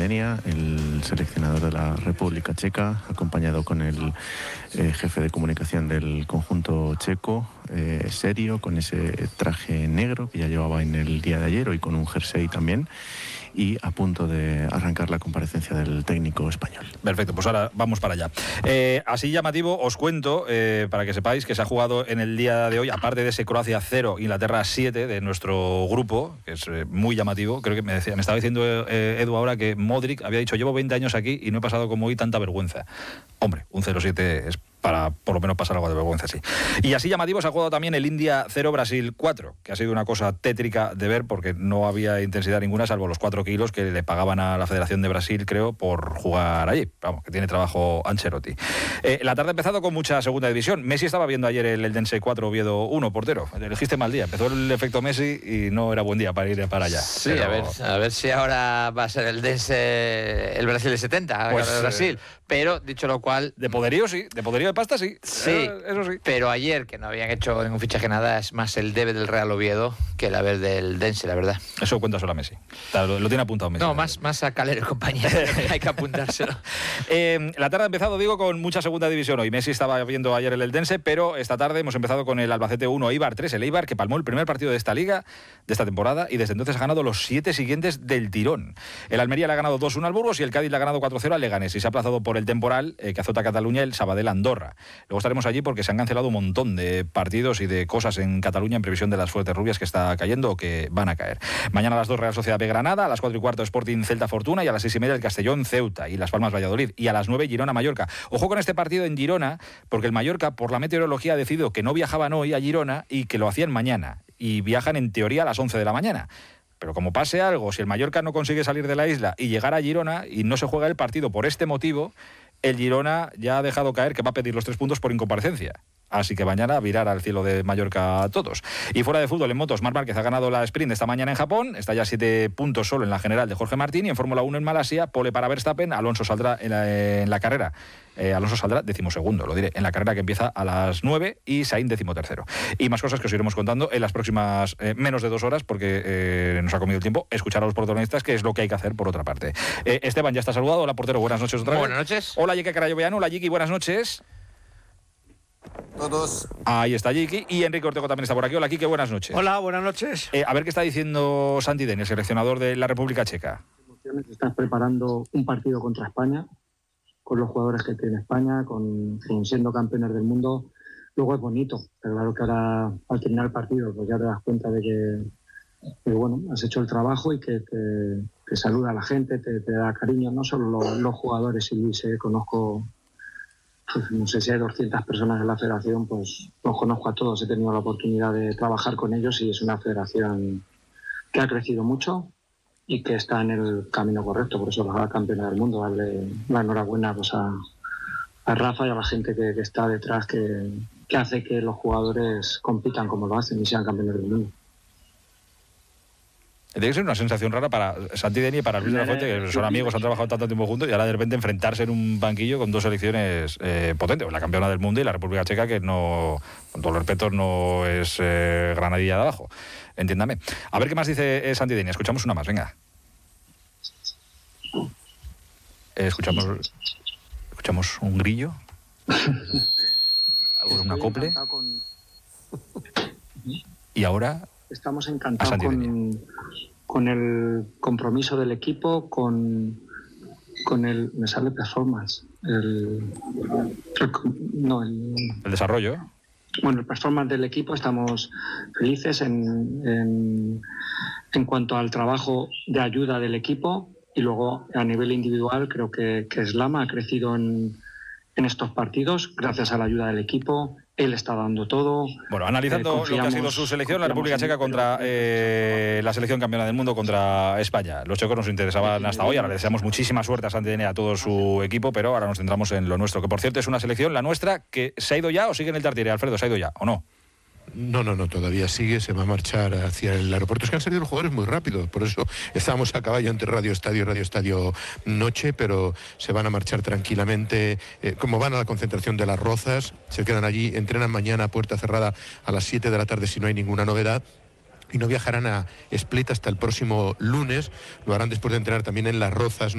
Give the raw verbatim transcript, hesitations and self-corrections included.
Denia, el seleccionador de la República Checa, acompañado con el eh, jefe de comunicación del conjunto checo, eh, serio, con ese traje negro que ya llevaba en el día de ayer, hoy con un jersey también, y a punto de arrancar la comparecencia del técnico español. Perfecto, pues ahora vamos para allá. Eh, así llamativo, os cuento, eh, para que sepáis que se ha jugado en el día de hoy, aparte de ese Croacia cero, Inglaterra siete de nuestro grupo, que es eh, muy llamativo. Creo que me, decía, me estaba diciendo eh, Edu ahora que Modric había dicho, llevo veinte años aquí y no he pasado como hoy tanta vergüenza. Hombre, un cero siete es para por lo menos pasar algo de vergüenza, sí. Y así llamativo se ha jugado también el India cero Brasil cuatro, que ha sido una cosa tétrica de ver porque no había intensidad ninguna, salvo los cuatro kilos que le pagaban a la Federación de Brasil, creo, por jugar allí. Vamos, que tiene trabajo Ancelotti. Eh, la tarde ha empezado con mucha segunda división. Messi estaba viendo ayer el Eldense cuatro, Oviedo uno, portero. Elegiste mal día. Empezó el efecto Messi y no era buen día para ir para allá. Sí, Pero... a ver, a ver si ahora va a ser el Eldense el Brasil de setenta, pues, el Brasil. Eh... Pero, dicho lo cual... De poderío sí, de poderío de pasta sí. Sí, eh, eso sí. Pero ayer, que no habían hecho ningún fichaje nada, es más el debe del Real Oviedo que el haber del Dense, la verdad. Eso cuenta solo a Messi. Lo, lo tiene apuntado Messi. No, más, más a Calero y compañía. Hay que apuntárselo. eh, la tarde ha empezado, digo, con mucha segunda división hoy. Messi estaba viendo ayer el Eldense, pero esta tarde hemos empezado con el Albacete uno, Eibar tres. El Eibar que palmó el primer partido de esta liga, de esta temporada, y desde entonces ha ganado los siete siguientes del tirón. El Almería le ha ganado dos uno al Burgos y el Cádiz le ha ganado cuatro cero al Leganés. Y se ha aplazado por el temporal eh, que azota Cataluña el Sabadell Andorra. Luego estaremos allí porque se han cancelado un montón de partidos y de cosas en Cataluña en previsión de las fuertes rubias que está cayendo o que van a caer. Mañana a las dos Real Sociedad B Granada, a las cuatro y cuarto Sporting Celta Fortuna y a las seis y media el Castellón Ceuta y Las Palmas Valladolid y a las nueve Girona Mallorca. Ojo con este partido en Girona porque el Mallorca por la meteorología ha decidido que no viajaban hoy a Girona y que lo hacían mañana y viajan en teoría a las once de la mañana. Pero como pase algo, si el Mallorca no consigue salir de la isla y llegar a Girona y no se juega el partido por este motivo, el Girona ya ha dejado caer que va a pedir los tres puntos por incomparecencia. Así que mañana virar al cielo de Mallorca a todos. Y fuera de fútbol, en motos, Marc Márquez ha ganado la sprint esta mañana en Japón, está ya siete puntos solo en la general de Jorge Martín, y en Fórmula uno en Malasia, pole para Verstappen, Alonso saldrá en la, en la carrera. Eh, Alonso saldrá decimosegundo, lo diré, en la carrera que empieza a las nueve y Sainz decimotercero. Y más cosas que os iremos contando en las próximas eh, menos de dos horas, porque eh, nos ha comido el tiempo escuchar a los protagonistas, que es lo que hay que hacer por otra parte. Eh, Esteban ya está saludado. Hola, portero, buenas noches otra vez. Buenas noches. Hola, Yiki Carayoveanu. Hola, Yiki, buenas noches. Todos. Ahí está Yiki y Enrique Ortego también está por aquí. Hola, Quique, buenas noches. Hola, buenas noches. Eh, a ver qué está diciendo Santi Denia, el seleccionador de la República Checa. Estás preparando un partido contra España, con los jugadores que tiene España, con, con siendo campeones del mundo. Luego es bonito, pero claro que ahora al terminar el partido pues ya te das cuenta de que, que bueno, has hecho el trabajo y que te, te saluda a la gente, te, te da cariño, no solo los, los jugadores. Y Luis, eh, conozco, pues, no sé si hay doscientas personas en la federación, pues los conozco a todos, he tenido la oportunidad de trabajar con ellos y es una federación que ha crecido mucho y que está en el camino correcto, por eso la campeona del mundo. Darle la enhorabuena pues, a, a Rafa y a la gente que, que está detrás, que, que hace que los jugadores compitan como lo hacen y sean campeones del mundo. Tiene que ser una sensación rara para Santi Denia y para Luis de la Fuente, que son amigos, han trabajado tanto tiempo juntos, y ahora de repente enfrentarse en un banquillo con dos selecciones eh, potentes, la campeona del mundo y la República Checa, que no, con todo el respeto, no es eh, granadilla de abajo. Entiéndame. A ver qué más dice eh, Santi Denia. Escuchamos una más, venga. Eh, escuchamos, escuchamos un grillo. Un acople. Con... Y ahora... Estamos encantados con, con el compromiso del equipo, con, con el... Me sale performance. El, el, no, el, el desarrollo. Bueno, el performance del equipo, estamos felices en, en, en cuanto al trabajo de ayuda del equipo, y luego a nivel individual creo que, que Slama ha crecido en, en estos partidos gracias a la ayuda del equipo. Él está dando todo. Bueno, analizando eh, lo que ha sido su selección, la República Checa contra eh, la selección campeona del mundo contra España. Los checos nos interesaban hasta hoy, ahora le deseamos muchísima suerte a Santi Denia, a todo su equipo, pero ahora nos centramos en lo nuestro, que por cierto es una selección, la nuestra, que se ha ido ya o sigue en el Tartiere. Alfredo, ¿se ha ido ya o no? No, no, no, todavía sigue, se va a marchar hacia el aeropuerto. Es que han salido los jugadores muy rápido, por eso estábamos a caballo entre Radio Estadio y Radio Estadio Noche, pero se van a marchar tranquilamente, eh, como van a la concentración de Las Rozas, se quedan allí, entrenan mañana a puerta cerrada a las siete de la tarde si no hay ninguna novedad. Y no viajarán a Split hasta el próximo lunes, lo harán después de entrenar también en Las Rozas.